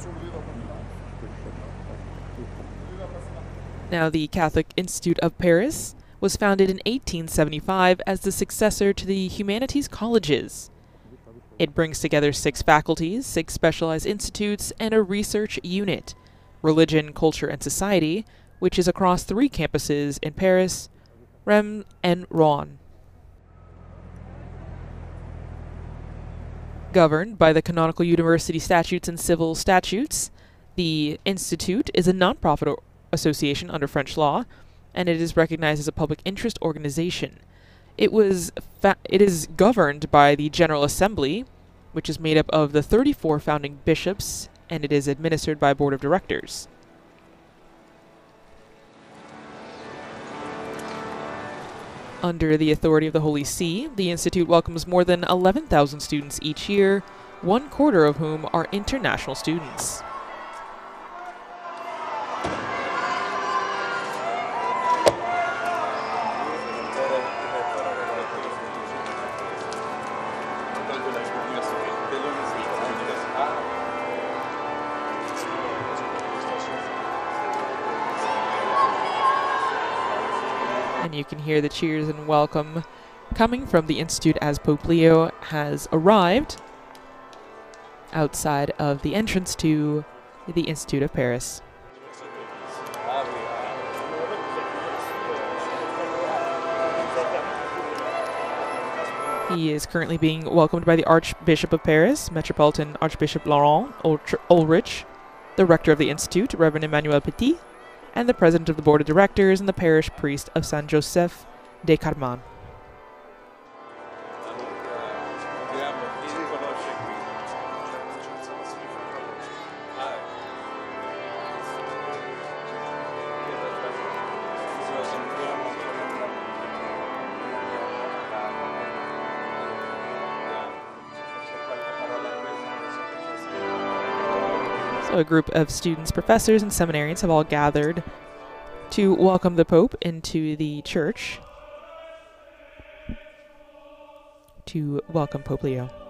Now, the Catholic Institute of Paris was founded in 1875 as the successor to the humanities colleges. It brings together 6 faculties, 6 specialized institutes, and a research unit, Religion, Culture, and Society, which is across 3 campuses in Paris, Rennes, and Rouen. Governed by the Canonical University Statutes and Civil Statutes, the Institute is a nonprofit association under French law, and it is recognized as a public interest organization. It is governed by the General Assembly, which is made up of the 34 founding bishops, and it is administered by a board of directors. Under the authority of the Holy See, the Institute welcomes more than 11,000 students each year, 1/4 of whom are international students. And you can hear the cheers and welcome coming from the Institute as Pope Leo has arrived outside of the entrance to the Institute of Paris. He is currently being welcomed by the Archbishop of Paris, Metropolitan Archbishop Laurent Ulrich, the rector of the Institute, Reverend Emmanuel Petit, and the president of the board of directors and the parish priest of Saint Joseph de Carman. So a group of students, professors, and seminarians have all gathered to welcome the Pope into the church, to welcome Pope Leo.